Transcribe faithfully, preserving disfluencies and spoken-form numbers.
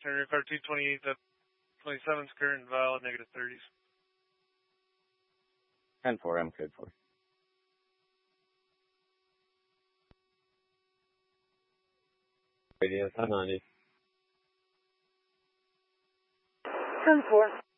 Turn your car two twenty-eight to twenty-seven's current valid, negative thirties. ten four, M code four. Radio ten ninety. ten four.